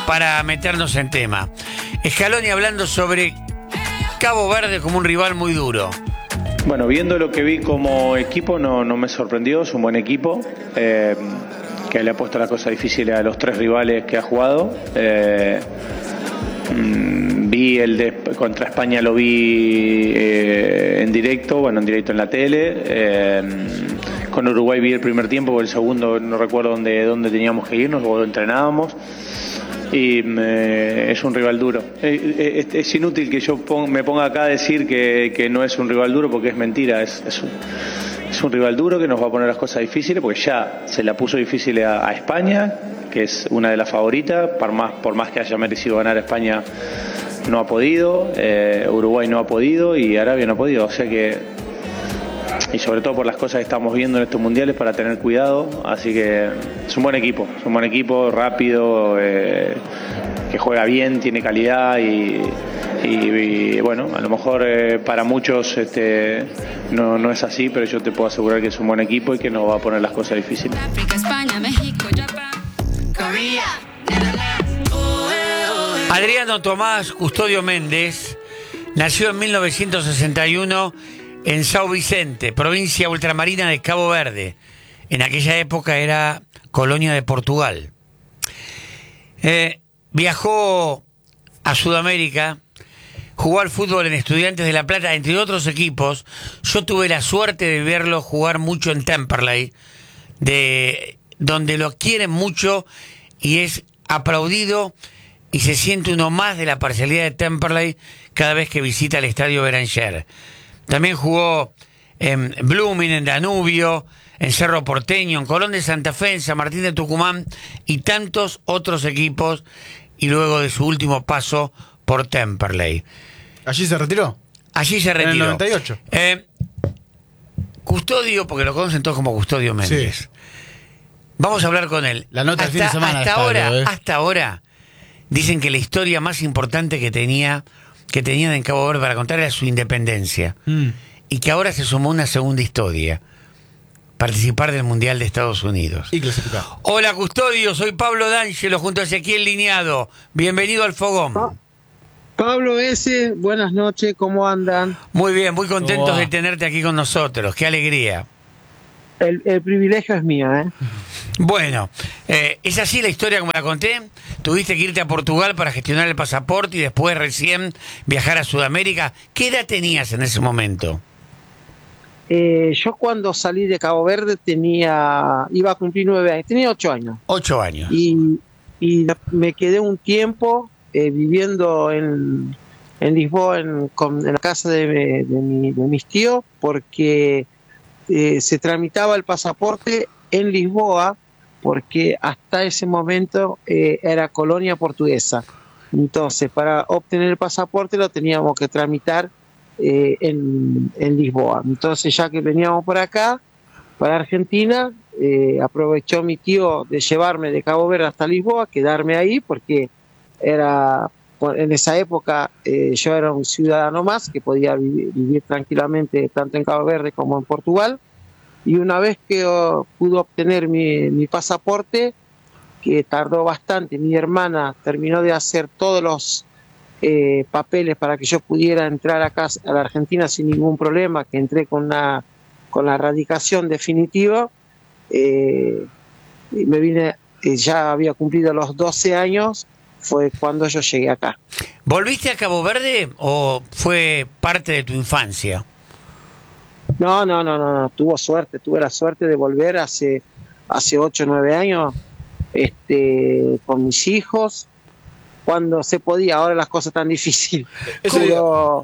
Para meternos en tema. Scaloni hablando sobre Cabo Verde como un rival muy duro. Bueno, viendo lo que vi como equipo no me sorprendió, es un buen equipo que le ha puesto la cosa difícil a los tres rivales que ha jugado. Vi contra España, lo vi en directo en la tele. Con Uruguay vi el primer tiempo, el segundo no recuerdo dónde teníamos que irnos, luego entrenábamos. Y es un rival duro. Es inútil que yo me ponga acá a decir que no es un rival duro, porque es mentira. Es un rival duro que nos va a poner las cosas difíciles, porque ya se la puso difícil a España, que es una de las favoritas. Por más que haya merecido ganar, España no ha podido, Uruguay no ha podido y Arabia no ha podido. O sea que, y sobre todo por las cosas que estamos viendo en estos mundiales, para tener cuidado. Así que es un buen equipo, rápido, que juega bien, tiene calidad y bueno, a lo mejor para muchos no es así, pero yo te puedo asegurar que es un buen equipo y que nos va a poner las cosas difíciles. Adriano Tomás Custodio Méndez nació en 1961 en São Vicente, provincia ultramarina de Cabo Verde. En aquella época era colonia de Portugal. Viajó a Sudamérica, jugó al fútbol en Estudiantes de La Plata, entre otros equipos. Yo tuve la suerte de verlo jugar mucho en Temperley, donde lo quieren mucho y es aplaudido y se siente uno más de la parcialidad de Temperley cada vez que visita el estadio Beranger. También jugó en Blooming, en Danubio, en Cerro Porteño, en Colón de Santa Fe, en San Martín de Tucumán y tantos otros equipos, y luego de su último paso por Temperley. ¿Allí se retiró? Allí se retiró. En el 98. Custodio, porque lo conocen todos como Custodio Méndez. Sí. Vamos a hablar con él. La nota del fin de semana. Hasta ahora, dicen que la historia más importante que tenían en Cabo Verde para contar era su independencia. Y que ahora se sumó una segunda historia: participar del Mundial de Estados Unidos. Y clasificar. Hola, Custodio, soy Pablo D'Angelo junto a Ezequiel Lineado. Bienvenido al Fogón. Pablo S., buenas noches, ¿cómo andan? Muy bien, muy contentos de tenerte aquí con nosotros. Qué alegría. El privilegio es mío, ¿eh? Bueno, es así la historia como la conté. Tuviste que irte a Portugal para gestionar el pasaporte y después recién viajar a Sudamérica. ¿Qué edad tenías en ese momento? Yo cuando salí de Cabo Verde iba a cumplir 9 años, tenía 8 años. 8 años. Y me quedé un tiempo viviendo en Lisboa, en la casa de mis tíos, porque se tramitaba el pasaporte en Lisboa, porque hasta ese momento era colonia portuguesa. Entonces, para obtener el pasaporte lo teníamos que tramitar en Lisboa. Entonces, ya que veníamos por acá, para Argentina, aprovechó mi tío de llevarme de Cabo Verde hasta Lisboa, quedarme ahí, porque en esa época yo era un ciudadano más que podía vivir tranquilamente tanto en Cabo Verde como en Portugal. Y una vez que pude obtener mi pasaporte, que tardó bastante, mi hermana terminó de hacer todos los papeles para que yo pudiera entrar acá a la Argentina sin ningún problema, que entré con la radicación definitiva. Me vine, ya había cumplido los 12 años, fue cuando yo llegué acá. ¿Volviste a Cabo Verde o fue parte de tu infancia? No, tuve la suerte de volver hace 8 o 9 años, con mis hijos, cuando se podía. Ahora las cosas están difíciles. Pero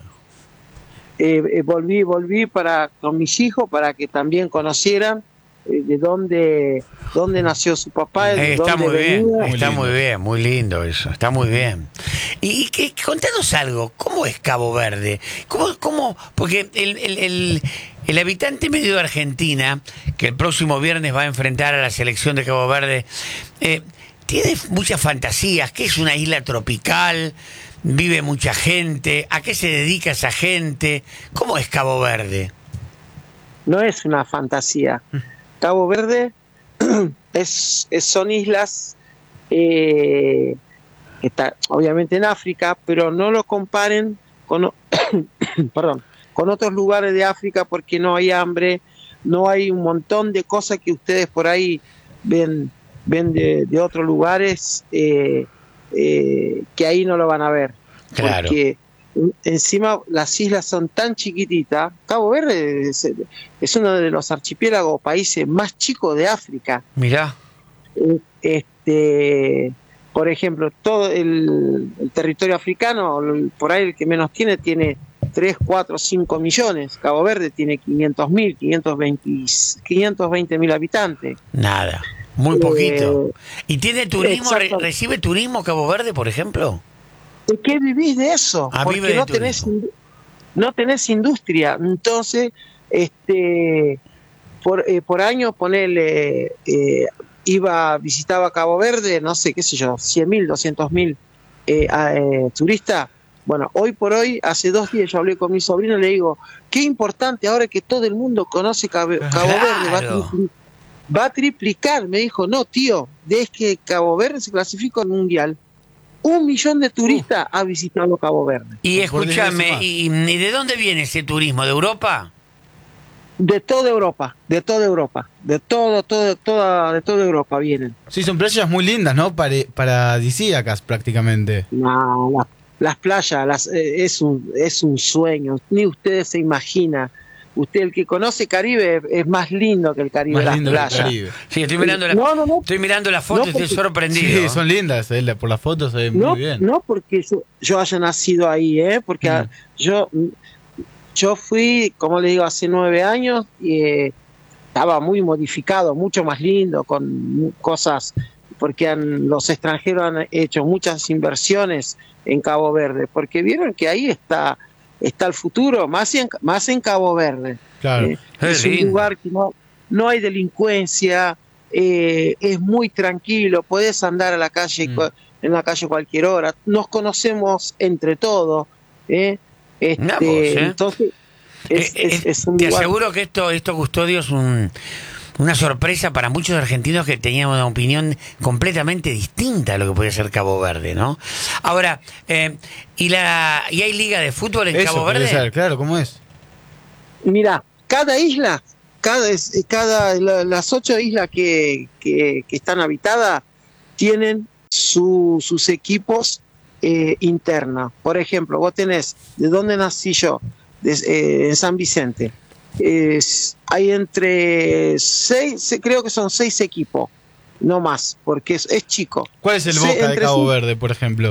volví con mis hijos para que también conocieran de dónde nació su papá. Está muy bien, muy lindo eso, está muy bien. Y contanos algo, ¿cómo es Cabo Verde? ¿Cómo? Porque el habitante medio de Argentina, que el próximo viernes va a enfrentar a la selección de Cabo Verde, tiene muchas fantasías. ¿Qué es una isla tropical? ¿Vive mucha gente? ¿A qué se dedica esa gente? ¿Cómo es Cabo Verde? No es una fantasía. Cabo Verde son islas que está obviamente en África, pero no lo comparen con, perdón, con otros lugares de África porque no hay hambre, no hay un montón de cosas que ustedes por ahí ven de otros lugares que ahí no lo van a ver. Claro. Porque encima las islas son tan chiquititas. Cabo Verde es uno de los archipiélagos, países más chicos de África. Mirá. Por ejemplo, todo el territorio africano, por ahí el que menos tiene 3, 4, 5 millones. Cabo Verde tiene 500.000, 520.000 habitantes. Nada, muy poquito. ¿Y tiene turismo? ¿Recibe turismo Cabo Verde, por ejemplo? ¿De qué vivís de eso? Porque no tenés industria. Entonces, por año, ponele, visitaba Cabo Verde, no sé, qué sé yo, 100.000, 200.000 turistas. Bueno, hoy por hoy, hace 2 días yo hablé con mi sobrino y le digo, qué importante ahora que todo el mundo conoce Cabo Verde, va a triplicar. Me dijo, no, tío, desde que Cabo Verde se clasificó al Mundial, 1 millón de turistas ha visitado Cabo Verde. Y escúchame, ¿y de dónde viene ese turismo? ¿De Europa? De toda Europa, de toda Europa vienen. Sí, son playas muy lindas, ¿no? Paradisíacas prácticamente. No, las playas es un sueño, ni ustedes se imaginan. Usted, el que conoce Caribe, es más lindo que el Caribe, las playas. Sí, estoy mirando estoy mirando las fotos y estoy sorprendido. Sí, son lindas, por las fotos se ven muy bien. No porque yo haya nacido ahí, porque yo fui, como le digo, hace 9 años y estaba muy modificado, mucho más lindo, con cosas, porque los extranjeros han hecho muchas inversiones en Cabo Verde, porque vieron que ahí está el futuro, más en Cabo Verde. Claro. Es un lugar que no hay delincuencia, es muy tranquilo, podés andar a la calle en la calle cualquier hora, nos conocemos entre todos, entonces es un te lugar. aseguro que esto Custodio es una sorpresa para muchos argentinos que tenían una opinión completamente distinta a lo que podía ser Cabo Verde, ¿no? Ahora, ¿y hay liga de fútbol en Cabo Verde? Saber, claro, ¿cómo es? Mira, cada isla, las 8 islas que están habitadas tienen sus equipos internos. Por ejemplo, vos tenés, ¿de dónde nací yo? En San Vicente. Hay entre 6, creo que son 6 equipos, no más, porque es chico. ¿Cuál es el Boca de Cabo Verde, por ejemplo?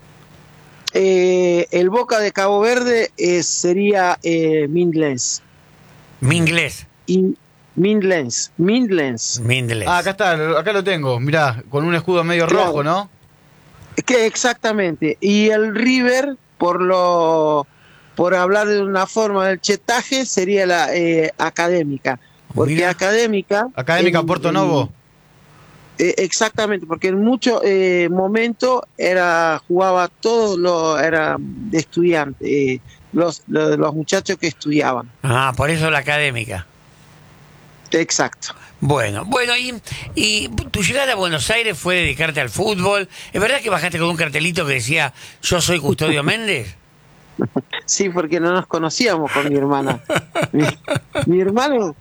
El Boca de Cabo Verde sería Mindlens. Mindlens. Mindlens. Ah, acá lo tengo, mirá, con un escudo medio rojo, ¿no? Exactamente. Y el River, por hablar de una forma del chetaje, sería la Académica. Porque Mira. Académica Porto Novo. Exactamente, porque en muchos momentos jugaba era de estudiantes, los muchachos que estudiaban. Ah, por eso la Académica. Exacto. Bueno, y tu llegada a Buenos Aires fue dedicarte al fútbol. ¿Es verdad que bajaste con un cartelito que decía yo soy Custodio Méndez? Sí, porque no nos conocíamos con mi hermana. Mi hermano,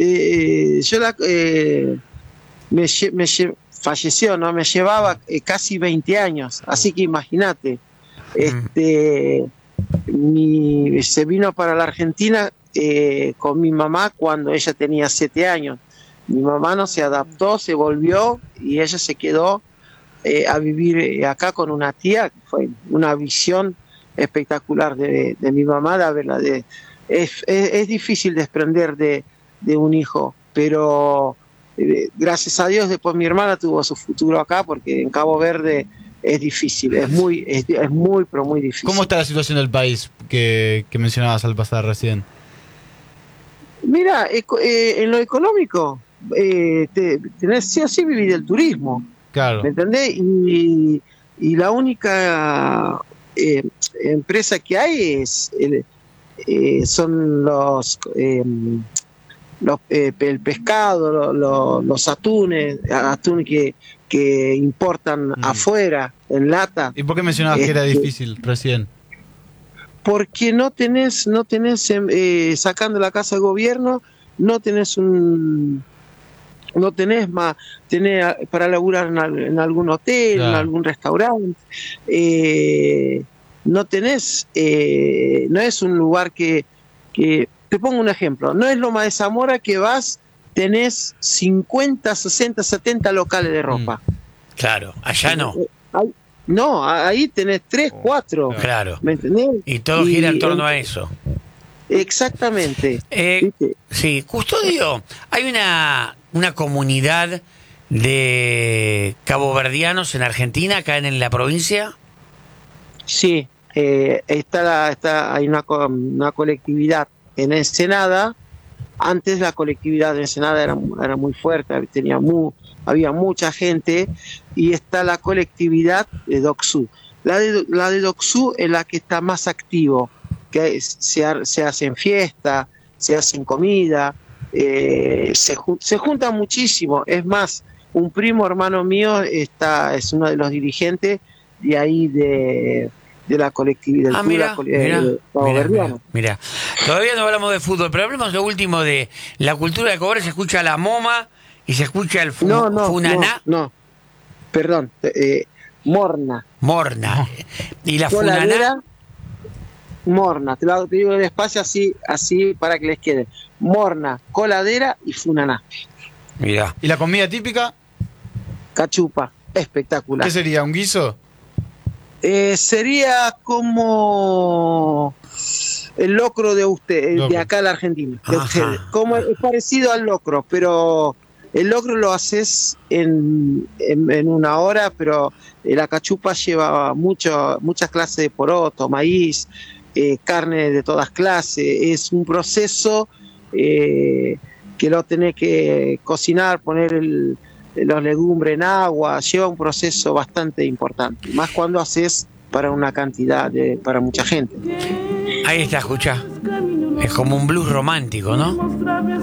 falleció, ¿no? Me llevaba casi 20 años, así que imagínate. Se vino para la Argentina con mi mamá cuando ella tenía 7 años. Mi mamá no se adaptó, se volvió y ella se quedó a vivir acá con una tía. Fue una visión espectacular de mi mamá, es difícil desprender de un hijo, pero gracias a Dios después mi hermana tuvo su futuro acá, porque en Cabo Verde es difícil, es muy pero muy difícil. ¿Cómo está la situación del país que mencionabas al pasar recién? Mira, en lo económico tenés sí o sí vivir del turismo, claro. ¿Me entendés? Y la única empresa que hay son el pescado, los atunes que importan afuera, en lata. ¿Y por qué mencionabas que era difícil recién? Porque no tenés sacando la casa de gobierno, no tenés para laburar en algún hotel, claro, en algún restaurante, no tenés, no es un lugar que te pongo un ejemplo, no es Loma de Zamora que tenés 50, 60, 70 locales de ropa. Claro, allá no. No, ahí tenés 3, 4. Claro. ¿Me entendés? Y todo gira en torno a eso. Exactamente. Sí, Custodio, hay una comunidad de caboverdianos en Argentina, acá en la provincia. Sí, hay una colectividad en Ensenada. Antes la colectividad de Ensenada era muy fuerte, había mucha gente, y está la colectividad de Docsú. La de Docsú es la que está más activo, que se hacen fiestas, se hacen comida, se juntan muchísimo. Es más, un primo hermano mío es uno de los dirigentes de ahí de la colectividad. Mira, todavía no hablamos de fútbol, pero hablemos lo último de la cultura de Cobar. Se escucha la moma y se escucha el funaná. No, perdón, morna. ¿Y la coladera, funaná? Morna, te digo despacio así para que les quede. Morna, coladera y funaná. Mira. ¿Y la comida típica? Cachupa, espectacular. ¿Qué sería, un guiso? Sería como el locro de de acá en la Argentina. Como es parecido al locro, pero el locro lo haces en una hora, pero la cachupa lleva muchas clases de poroto, maíz, carne de todas clases. Es un proceso que lo tenés que cocinar, poner los legumbres en agua, lleva un proceso bastante importante, más cuando haces para una cantidad para mucha gente. Ahí está, escucha. Es como un blues romántico, ¿no?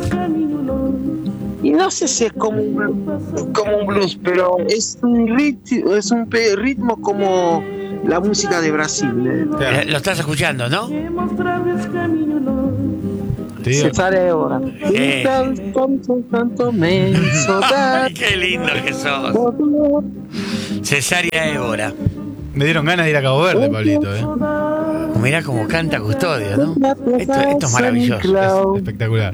Y no sé si es como un blues, pero es un ritmo como la música de Brasil. Lo estás escuchando, ¿no? Cesare Évora. Qué lindo que sos. Cesárea Évora. Me dieron ganas de ir a Cabo Verde, Pablito. Mirá cómo canta Custodio, ¿no? Esto es maravilloso. Es espectacular.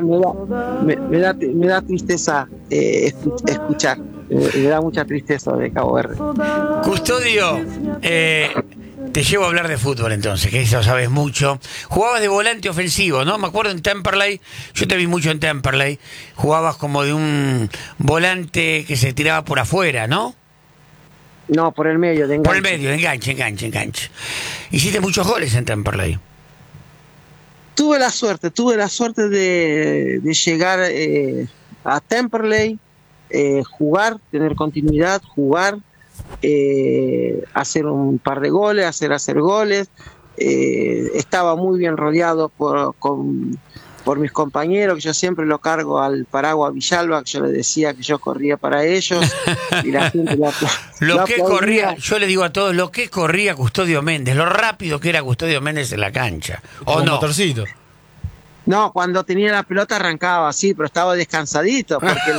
Me da tristeza escuchar. Me da mucha tristeza de Cabo Verde. Custodio, te llevo a hablar de fútbol entonces, que eso sabes mucho. Jugabas de volante ofensivo, ¿no? Me acuerdo en Temperley, yo te vi mucho en Temperley, jugabas como de un volante que se tiraba por afuera, ¿no? No, por el medio, de enganche. Por el medio, enganche. Hiciste muchos goles en Temperley. Tuve la suerte de llegar a Temperley, jugar, tener continuidad, jugar, hacer un par de goles, hacer goles. Estaba muy bien rodeado por mis compañeros, que yo siempre lo cargo al paraguas Villalba, que yo le decía que yo corría para ellos, y la gente corría, yo le digo a todos, lo que corría Custodio Méndez, lo rápido que era Custodio Méndez en la cancha. ¿O no? Motorcito. No, cuando tenía la pelota arrancaba así, pero estaba descansadito, porque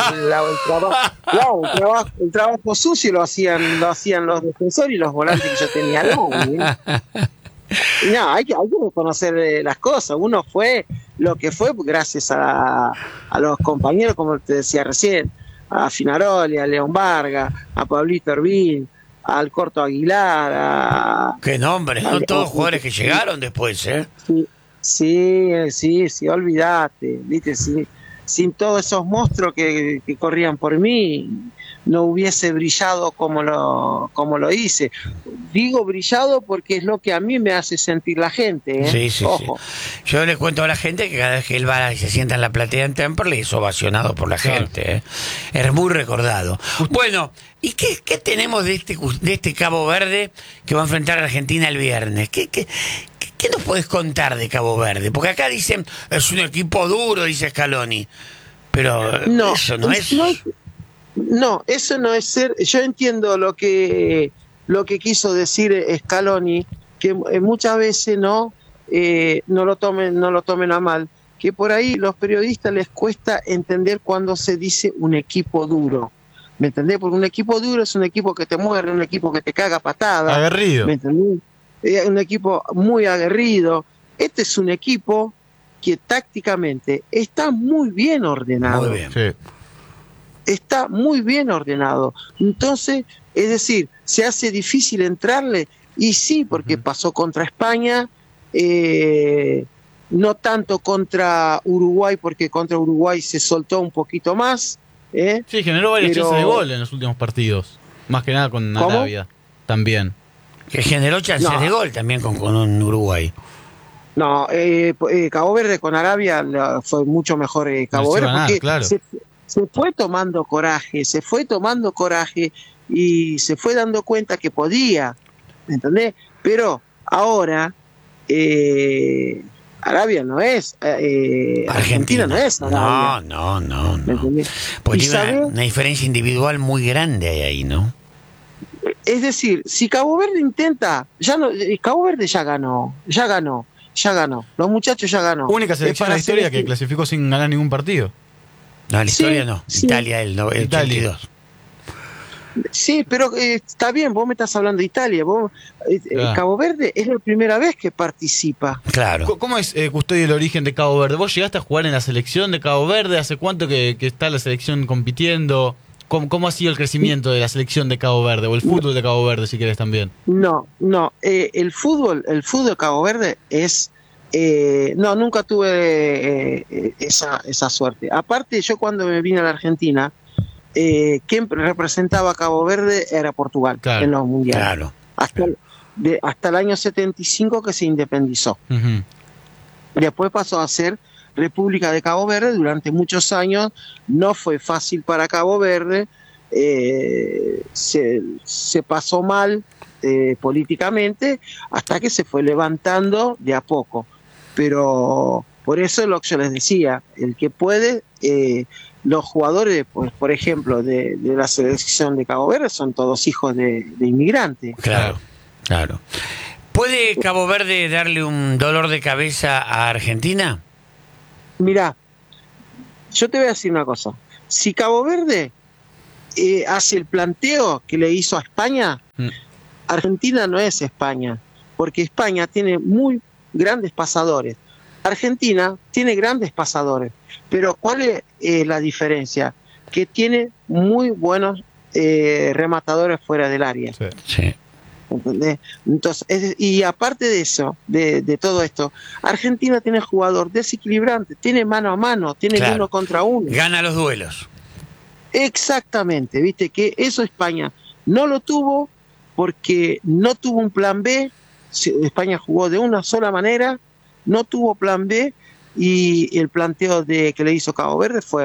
el trabajo sucio lo hacían los defensores y los volantes que yo tenía al lado. No, hay que reconocer las cosas. Uno fue lo que fue gracias a los compañeros, como te decía recién, a Finaroli, a León Vargas, a Pablito Ervín, al Corto Aguilar. Qué nombre, son todos jugadores que llegaron después, ¿eh? Sí, olvídate, ¿viste? Sin todos esos monstruos que corrían por mí, no hubiese brillado como lo hice. Digo brillado porque es lo que a mí me hace sentir la gente, ¿eh? Sí. Ojo. Yo le cuento a la gente que cada vez que él va y se sienta en la platea en Temperley es ovacionado por la gente, ¿eh? Es muy recordado. Bueno, ¿y qué tenemos de este Cabo Verde que va a enfrentar a Argentina el viernes? ¿Qué nos podés contar de Cabo Verde? Porque acá dicen, es un equipo duro, dice Scaloni. Pero no, eso no es... No, eso no es ser... Yo entiendo lo que quiso decir Scaloni, que muchas veces no lo tomen a mal, que por ahí los periodistas les cuesta entender cuando se dice un equipo duro. ¿Me entendés? Porque un equipo duro es un equipo que te muerde, un equipo que te caga patada. Aguerrido. ¿Me entendés? Un equipo muy aguerrido. Este es un equipo que tácticamente está muy bien ordenado. Muy bien. Sí. Está muy bien ordenado. Entonces, es decir, se hace difícil entrarle. Y sí, porque pasó contra España, no tanto contra Uruguay, porque contra Uruguay se soltó un poquito más. Sí, generó varias chances de gol en los últimos partidos. Más que nada con Arabia también. Que generó chances de gol también con un Uruguay. No, Cabo Verde con Arabia fue mucho mejor Cabo Verde, porque claro. se fue tomando coraje y se fue dando cuenta que podía, ¿entendés? Pero ahora Arabia no es Argentina no es Arabia. No. Porque tiene una diferencia individual muy grande ahí, ¿no? Es decir, si Cabo Verde intenta, Cabo Verde ya ganó. Los muchachos ya ganó. Única selección de la historia que clasificó sin ganar ningún partido. No, la historia no. Sí. Italia, el 82. Sí, pero está bien, vos me estás hablando de Italia. Cabo Verde es la primera vez que participa. Claro. ¿Cómo es, Custodio, el origen de Cabo Verde? ¿Vos llegaste a jugar en la selección de Cabo Verde? ¿Hace cuánto que está la selección compitiendo? ¿Cómo ha sido el crecimiento de la selección de Cabo Verde? O el fútbol de Cabo Verde, si querés también. No. El fútbol de Cabo Verde es... nunca tuve esa suerte. Aparte, yo cuando me vine a la Argentina, quien representaba a Cabo Verde era Portugal en los mundiales. Claro. Hasta el año 75 que se independizó. Uh-huh. Después pasó a ser República de Cabo Verde durante muchos años. No fue fácil para Cabo Verde. Se pasó mal políticamente hasta que se fue levantando de a poco. Pero por eso es lo que yo les decía, el que puede, los jugadores, pues, por ejemplo, de la selección de Cabo Verde son todos hijos de inmigrantes. Claro. ¿Puede Cabo Verde darle un dolor de cabeza a Argentina? Mirá, yo te voy a decir una cosa. Si Cabo Verde hace el planteo que le hizo a España, Argentina no es España, porque España tiene muy grandes pasadores. Argentina tiene grandes pasadores, pero ¿cuál es la diferencia? Que tiene muy buenos rematadores fuera del área. Sí. ¿Entendés? Entonces, y aparte de eso, de todo esto, Argentina tiene jugador desequilibrante, tiene mano a mano, tiene uno contra uno. Gana los duelos. Exactamente, viste que eso España no lo tuvo porque no tuvo un plan B. España jugó de una sola manera, no tuvo plan B, y el planteo que le hizo Cabo Verde fue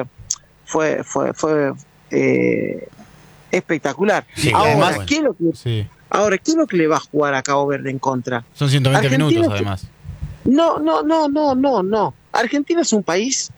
espectacular. Sí, Ahora, ¿qué es lo que le va a jugar a Cabo Verde en contra? Son 120 Argentina, minutos, además. No. Argentina es un país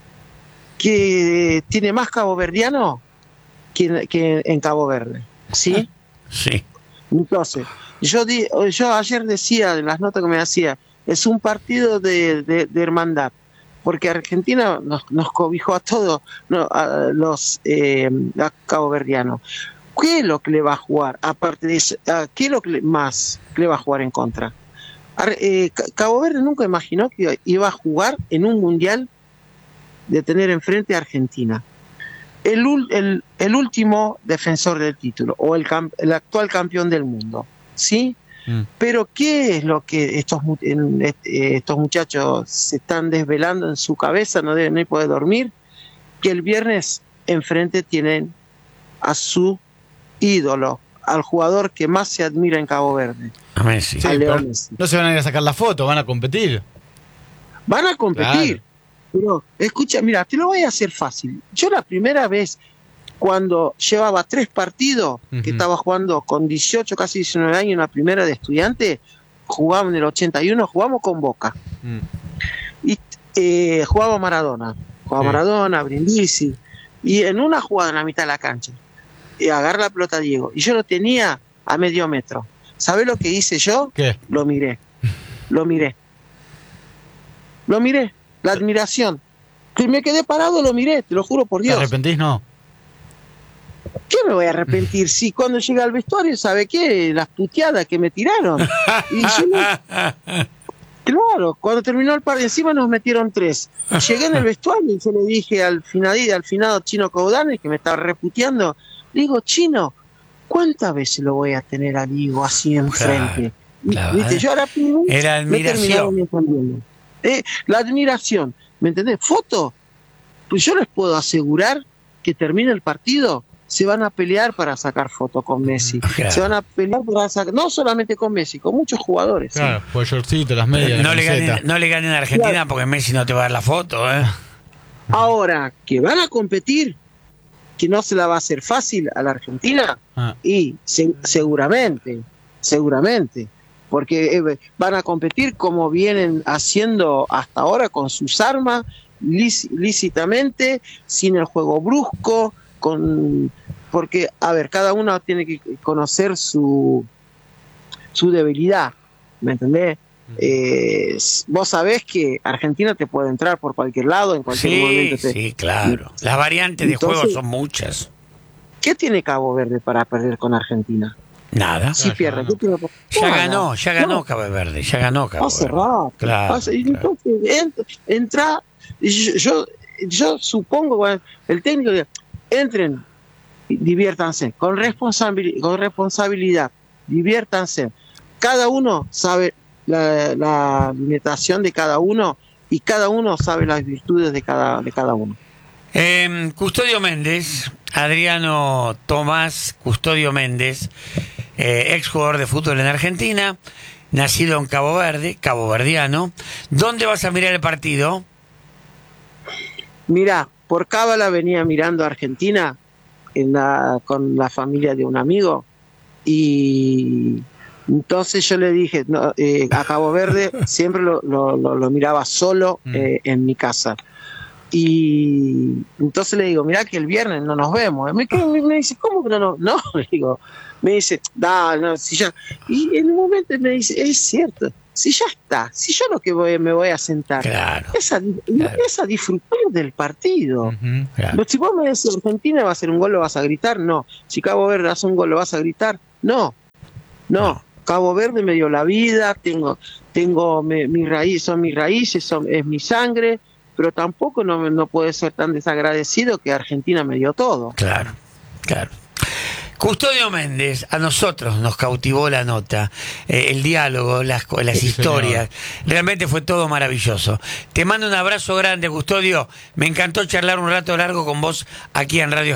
que tiene más caboverdiano que en Cabo Verde, ¿sí? Sí. Entonces, yo ayer decía en las notas que me hacía, es un partido de hermandad, porque Argentina nos cobijó a todos, a los caboverdianos. ¿Qué es lo que le va a jugar? Aparte de eso, ¿qué es lo que más le va a jugar en contra? Cabo Verde nunca imaginó que iba a jugar en un mundial de tener enfrente a Argentina. El último defensor del título, o el actual campeón del mundo, ¿sí? Pero ¿qué es lo que estos muchachos se están desvelando en su cabeza? No deben ni poder dormir. Que el viernes enfrente tienen a su ídolo, al jugador que más se admira en Cabo Verde. A Messi. A Leo Messi. No se van a ir a sacar la foto, van a competir. Van a competir. Claro. Pero, escucha, mira, te lo voy a hacer fácil. Yo la primera vez, cuando llevaba 3 partidos, que estaba jugando con 18, casi 19 años en la primera de estudiante, jugamos en el 81, jugamos con Boca. Y jugaba Maradona. Jugaba Maradona, Brindisi. Y en una jugada en la mitad de la cancha, agarra la pelota Diego. Y yo lo tenía a medio metro. ¿Sabés lo que hice yo? ¿Qué? Lo miré. La admiración. Que me quedé parado, lo miré, te lo juro por Dios. ¿Te arrepentís? No. ¿Qué me voy a arrepentir? Si cuando llega al vestuario, ¿sabe qué? Las puteadas que me tiraron. Y yo claro, cuando terminó el partido, encima nos metieron 3. Llegué en el vestuario y yo le dije al finado Chino Caudanes, que me estaba reputeando, le digo, Chino, ¿cuántas veces lo voy a tener a Diego así enfrente? Claro, ¿Viste? Yo ahora era admiración. La admiración, ¿me entendés? Foto, pues yo les puedo asegurar que termine el partido, se van a pelear para sacar fotos con Messi. Claro. Se van a pelear para sacar, no solamente con Messi, con muchos jugadores. Claro, por el shortcito, las medias. No le ganen a Argentina, claro, porque Messi no te va a dar la foto, ¿eh? Ahora, que van a competir, que no se la va a hacer fácil a la Argentina, y seguramente, porque van a competir como vienen haciendo hasta ahora con sus armas, lícitamente, sin el juego brusco, porque, a ver, cada uno tiene que conocer su debilidad, ¿me entendés? Vos sabés que Argentina te puede entrar por cualquier lado, en cualquier momento. Sí, claro. Las variantes de juego son muchas. ¿Qué tiene Cabo Verde para perder con Argentina? Nada. Si pierde, ¿qué tiene? Ya ganó Cabo Verde, ya ganó Cabo Verde. Hace rato. Claro, entonces, entra, yo supongo, bueno, el técnico dice, entren, diviértanse, con responsabilidad, diviértanse. Cada uno sabe la limitación de cada uno y cada uno sabe las virtudes de cada uno. Custodio Méndez, Adriano Tomás Custodio Méndez, ex jugador de fútbol en Argentina, nacido en Cabo Verde, caboverdiano. ¿Dónde vas a mirar el partido? Mirá, por cábala venía mirando a Argentina con la familia de un amigo, y entonces yo le dije, a Cabo Verde siempre lo miraba solo en mi casa. Y entonces le digo, mirá que el viernes no nos vemos. Me dice, ¿cómo que no? No, le digo, me dice, no, si ya. Y en un momento me dice, es cierto, si ya está, si yo lo que me voy a sentar, claro, es a disfrutar del partido. Claro. Si vos me decís, Argentina va a hacer un gol, lo vas a gritar, no. Si Cabo Verde hace un gol, lo vas a gritar, no. Cabo Verde me dio la vida, tengo mis raíces, son mis raíces, es mi sangre, pero tampoco no puede ser tan desagradecido que Argentina me dio todo. Claro. Custodio Méndez, a nosotros nos cautivó la nota, el diálogo, las historias. Realmente fue todo maravilloso. Te mando un abrazo grande, Custodio. Me encantó charlar un rato largo con vos aquí en Radio